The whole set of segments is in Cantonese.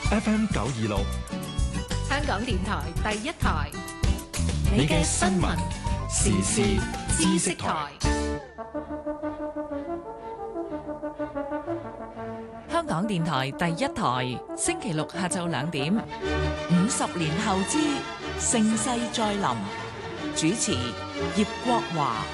FM 926， 香港電台第一台， 你嘅新聞時事知識台。 香港電台第一台，星期六下晝2點，50年後之盛世再臨，主持葉國華。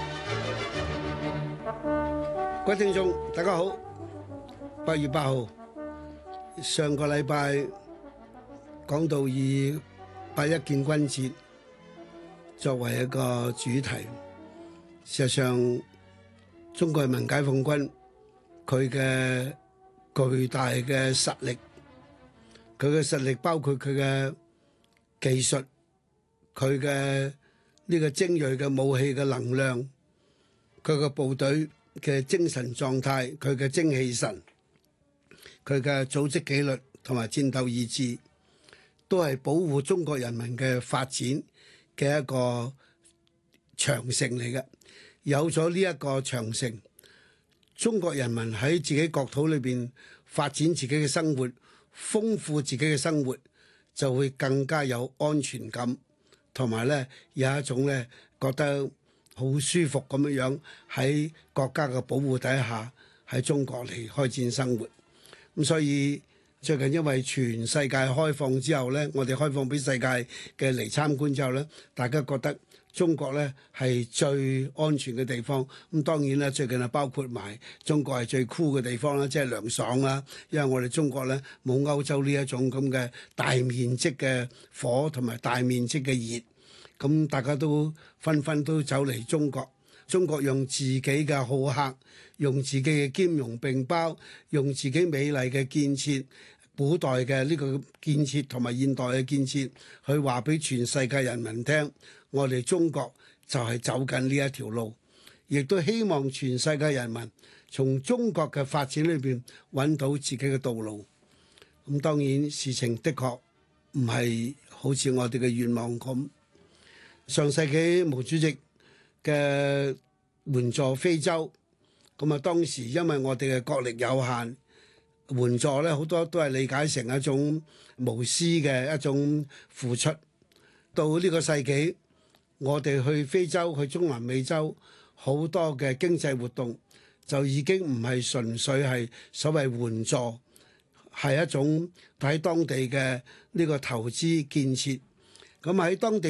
各位聽眾，大家好。8月8號，上個禮拜講到以8.1建軍節作為一個主題。事實上，中國人民解放軍佢嘅巨大嘅實力，佢嘅實力包括佢嘅技術，佢嘅呢個精鋭嘅武器嘅能量，佢嘅部隊嘅精神狀態，佢嘅精氣神，佢嘅組織紀律同埋戰鬥意志，都係保護中國人民嘅發展嘅一個長城嚟嘅。有咗呢一個長城，中國人民喺自己國土裏邊發展自己嘅生活，豐富自己嘅生活，就會更加有安全感，同埋咧有一種咧覺得好舒服咁樣樣喺國家嘅保護底下喺中國嚟開展生活。咁所以最近因為全世界開放之後咧，我哋開放俾世界嘅嚟參觀之後咧，大家覺得中國咧係最安全嘅地方。咁當然啦，最近係包括埋中國係最酷嘅地方啦，即係涼爽啦。因為我哋中國咧冇歐洲呢一種咁嘅大面積嘅火同埋大面積嘅熱，咁大家都紛紛都走嚟中國。中國用自己嘅好客，用自己嘅兼容並包，用自己美麗嘅建設，古代嘅呢個建設同埋現代嘅建設，去話俾全世界人民聽，我哋中國就係走緊呢一條路，亦都希望全世界人民從中國嘅發展裏邊揾到自己嘅道路。咁當然事情的確唔係好似我哋嘅願望咁。上世紀毛主席嘅援助非洲，咁啊當時因為我哋嘅國力有限，援助咧好多都係理解成一種無私嘅一種付出。到呢個世紀，我哋去非洲、去中南美洲好多嘅經濟活動，就已經唔係純粹係所謂援助，係一種喺當地嘅呢個投資建設。咁喺當地